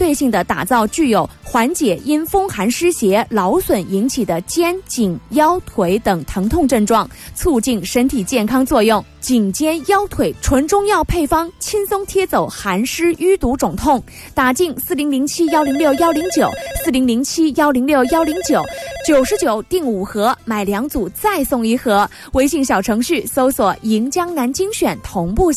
略性的打造具有缓解因风寒湿邪劳损引起的肩、颈、腰、腿等疼痛症状，促进身体健康作用。颈肩腰腿纯中药配方，轻松贴走寒湿淤堵肿痛。打进4007106109，4007106109，99订5盒，买2组再送1盒。微信小程序搜索“盈江南精选”同步